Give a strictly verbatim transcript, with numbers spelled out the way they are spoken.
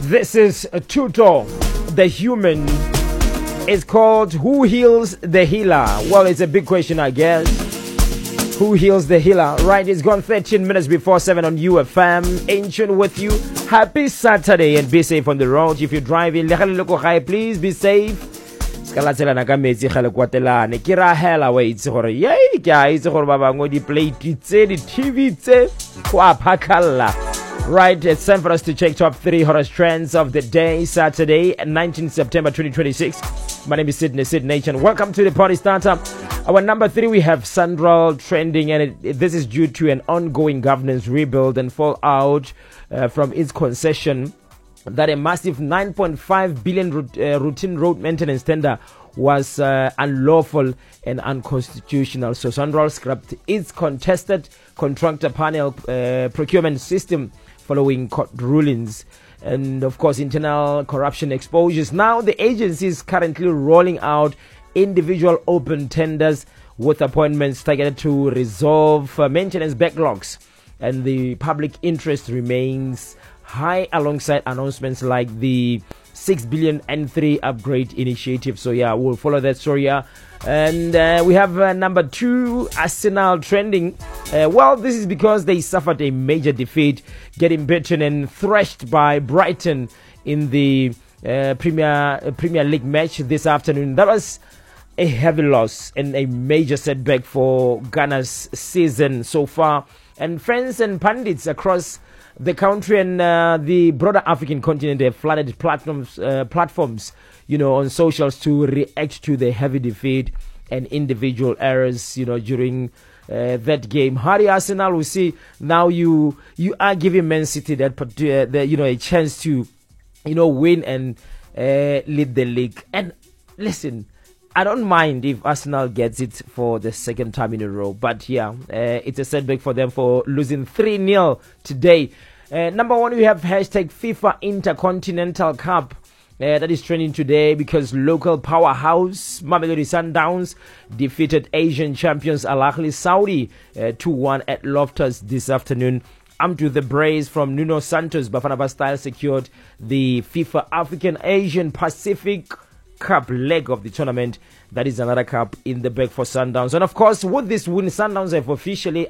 This is Tuto, the human. It's called Who Heals the Healer? Well, it's a big question, I guess. Who heals the healer? Right, it's gone thirteen minutes before seven on U F M. Ancient with you. Happy Saturday and be safe on the road. If you're driving, please be safe. Skalatsela na ka metsi gale kwatelane ke ra hela wa itse gore yey ke a itse gore ba bangwe di plate tse di T V tse go a phakalla. Right, it's time for us to check top three hottest trends of the day, Saturday, nineteenth September twenty twenty-six. My name is Sydney Sid Nation. Welcome to the party starter. Our number three, we have Sandral trending, and it, it, this is due to an ongoing governance rebuild and fallout uh, from its concession that a massive nine point five billion rout- uh, routine road maintenance tender was uh, unlawful and unconstitutional. So Sandral scrapped its contested contractor panel uh, procurement system following court rulings and, of course, internal corruption exposures. Now the agency is currently rolling out individual open tenders with appointments targeted to resolve uh, maintenance backlogs, and the public interest remains high alongside announcements like the six billion N three upgrade initiative. So yeah, we'll follow that story. Yeah. And uh, we have uh, number two, Arsenal trending. Uh, well, this is because they suffered a major defeat, getting beaten and thrashed by Brighton in the uh, Premier uh, Premier League match this afternoon. That was a heavy loss and a major setback for Ghana's season so far. And friends and pundits across the country and uh, the broader African continent have flooded platforms, uh, platforms, you know, on socials to react to the heavy defeat and individual errors, you know, during uh, that game. Harry Arsenal, we see now you you are giving Man City that, uh, the, you know, a chance to, you know, win and uh, lead the league. And listen, I don't mind if Arsenal gets it for the second time in a row. But yeah, uh, it's a setback for them for losing three nil today. Uh, number one, we have hashtag FIFA Intercontinental Cup. Uh, that is trending today because local powerhouse Mamelodi Sundowns defeated Asian champions Al Ahly Saudi uh, two one at Loftus this afternoon. Armed with the brace from Nuno Santos, Bafana Bastille secured the FIFA African Asian Pacific Cup leg of the tournament. That is another cup in the bag for Sundowns. And of course, with this win, Sundowns have officially